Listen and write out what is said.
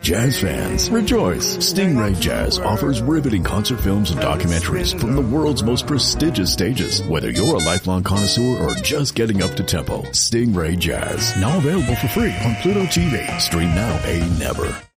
Jazz fans, rejoice! Stingray Jazz offers riveting concert films and documentaries from the world's most prestigious stages. Whether you're a lifelong connoisseur or just getting up to tempo, Stingray Jazz, now available for free on Pluto TV. Stream now, pay never.